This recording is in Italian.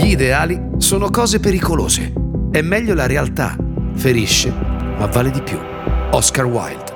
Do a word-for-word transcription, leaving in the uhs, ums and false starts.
Gli ideali sono cose pericolose. È meglio la realtà. Ferisce, ma vale di più. Oscar Wilde.